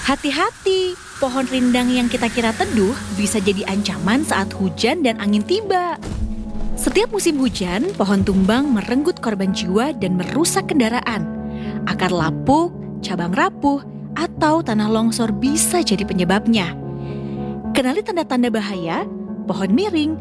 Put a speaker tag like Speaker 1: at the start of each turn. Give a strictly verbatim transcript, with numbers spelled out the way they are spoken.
Speaker 1: Hati-hati, pohon rindang yang kita kira teduh bisa jadi ancaman saat hujan dan angin tiba. Setiap musim hujan, pohon tumbang merenggut korban jiwa dan merusak kendaraan. Akar lapuk, cabang rapuh, atau tanah longsor bisa jadi penyebabnya. Kenali tanda-tanda bahaya, pohon miring,